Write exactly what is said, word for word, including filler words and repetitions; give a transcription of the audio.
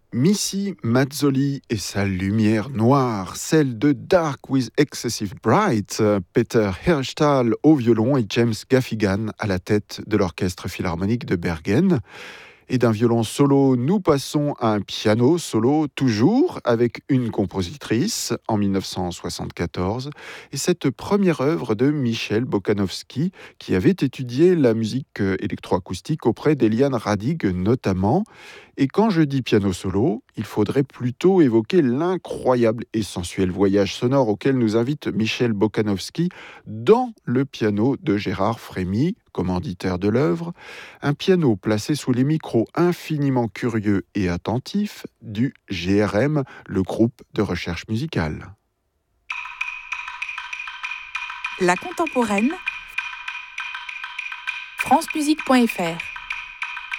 Missy Mazzoli et sa lumière noire, celle de Dark with Excessive Bright, Peter Hirschtal au violon et James Gaffigan à la tête de l'Orchestre Philharmonique de Bergen. Et d'un violon solo, nous passons à un piano solo, toujours avec une compositrice en dix-neuf cent soixante-quatorze. Et cette première œuvre de Michel Bokanovsky, qui avait étudié la musique électroacoustique auprès d'Eliane Radig notamment. Et quand je dis piano solo, il faudrait plutôt évoquer l'incroyable et sensuel voyage sonore auquel nous invite Michel Bokanovsky dans le piano de Gérard Frémy, commanditaire de l'œuvre, un piano placé sous les micros infiniment curieux et attentifs du G R M, le groupe de recherche musicale. La contemporaine, francemusique point f r